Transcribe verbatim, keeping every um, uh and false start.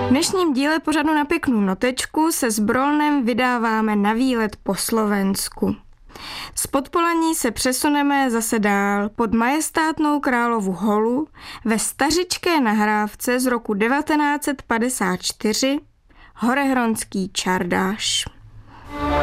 V dnešním díle pořadu Na pěknou notečku se s Brolnem vydáváme na výlet po Slovensku. Z Podpolaní se přesuneme zase dál pod majestátnou Královu holu ve stařičké nahrávce z roku devatenáct set padesát čtyři Horehronský čardáš.